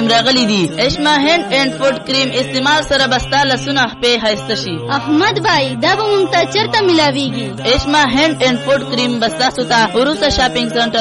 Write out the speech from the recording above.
راغلي دي. اشما هند اینڈ فوډ کریم استعمال سره بستا لسونه په هایسته شي. احمد بھائی دا به مونږ ته چیرته ملاويږي؟ اشما هند اینڈ فوډ کریم بستا سوتا ورسره شاپینګ سنټر